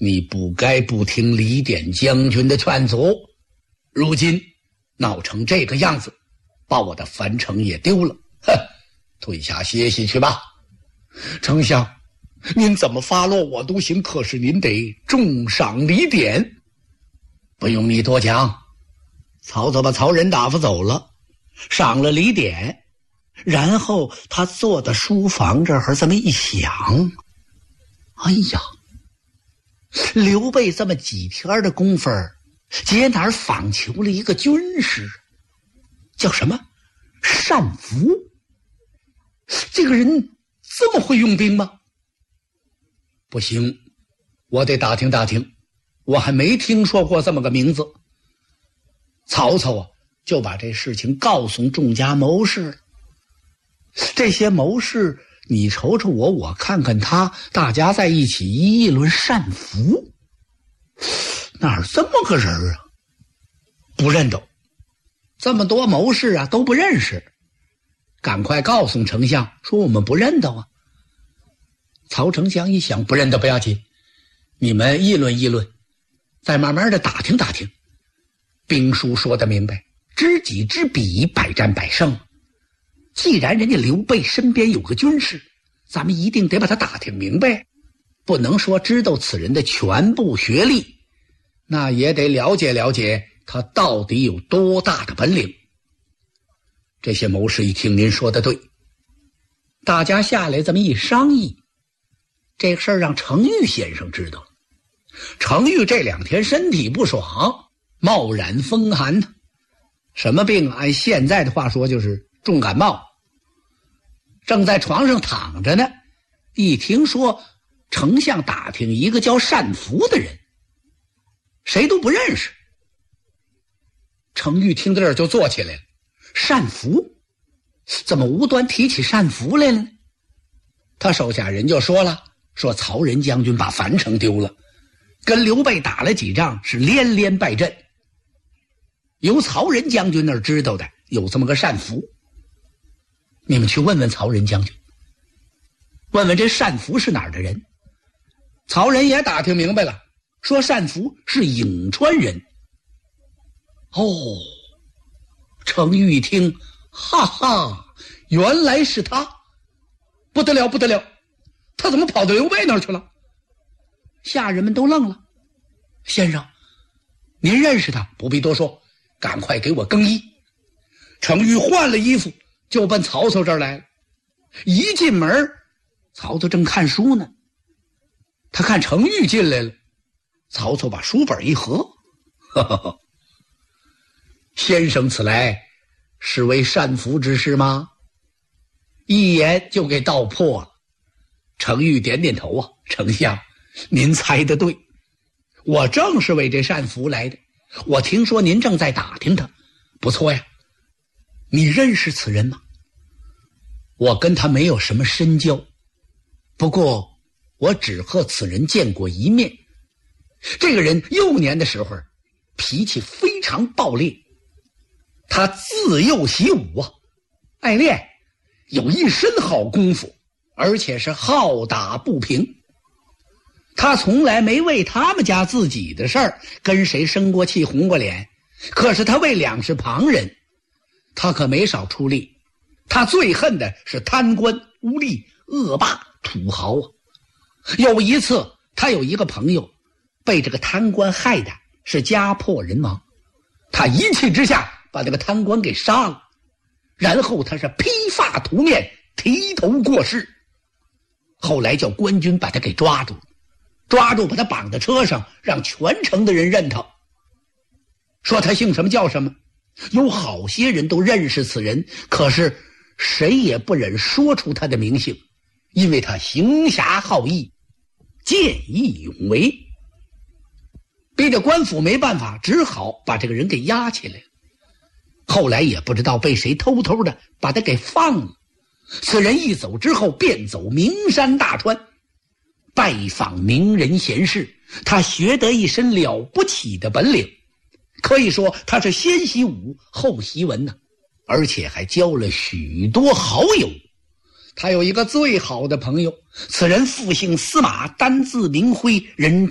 你不该不听李典将军的劝阻，如今闹成这个样子，把我的樊城也丢了，哼，退下歇息去吧。丞相，您怎么发落我都行，可是您得重赏李典。不用你多讲，曹操把曹仁打发走了，赏了李典，然后他坐在书房这儿这么一想，哎呀，刘备这么几天的功夫，劫哪儿访求了一个军师，叫什么单福。这个人这么会用兵吗？不行，我得打听打听，我还没听说过这么个名字。曹操啊，就把这事情告诉众家谋士了。这些谋士你瞅瞅我，我看看他，大家在一起议论单福，哪儿这么个人啊？不认得，这么多谋士啊都不认识，赶快告诉丞相说我们不认得啊。曹丞相一想，不认得不要紧，你们议论议论，再慢慢的打听打听。兵书说得明白，知己知彼，百战百胜。既然人家刘备身边有个军师，咱们一定得把他打听明白，不能说知道此人的全部学历，那也得了解了解他到底有多大的本领。这些谋士一听您说的对，大家下来这么一商议，这个事儿让程昱先生知道了。程昱这2天身体不爽，冒染风寒，什么病？按现在的话说就是重感冒，正在床上躺着呢，一听说丞相打听一个叫单福的人，谁都不认识。程昱听到这儿就坐起来了，单福？怎么无端提起单福来了呢？他手下人就说了，说曹仁将军把樊城丢了，跟刘备打了几仗，是连连败阵。由曹仁将军那儿知道的有这么个单福，你们去问问曹仁将军，问问这单福是哪儿的人。曹仁也打听明白了，说单福是颍川人。哦，程昱一听，哈哈，原来是他，不得了不得了，他怎么跑到刘备那儿去了？下人们都愣了。先生，您认识他？不必多说，赶快给我更衣。程昱换了衣服就奔曹操这儿来了。一进门，曹操正看书呢，他看程昱进来了，曹操把书本一合，呵呵呵，先生此来是为单福之事吗？一言就给道破了。程昱点点头啊，丞相，您猜得对，我正是为这单福来的。我听说您正在打听他，不错呀。你认识此人吗？我跟他没有什么深交，不过我只和此人见过一面。这个人幼年的时候脾气非常暴烈，他自幼习武啊，爱练，有一身好功夫，而且是好打不平。他从来没为他们家自己的事儿跟谁生过气红过脸，可是他为两世旁人，他可没少出力。他最恨的是贪官污吏、恶霸土豪啊。有一次他有一个朋友被这个贪官害的是家破人亡，他一气之下把这个贪官给杀了，然后他是披发涂面，提头过世。后来叫官军把他给抓住，把他绑在车上，让全城的人认他，说他姓什么叫什么。有好些人都认识此人，可是谁也不忍说出他的名姓，因为他行侠好义，见义勇为。逼着官府没办法，只好把这个人给押起来了。后来也不知道被谁偷偷的把他给放了。此人一走之后便走名山大川，拜访名人贤士，他学得一身了不起的本领，可以说他是先习武后习文呢，而且还交了许多好友。他有一个最好的朋友，此人复姓司马，单字明辉，人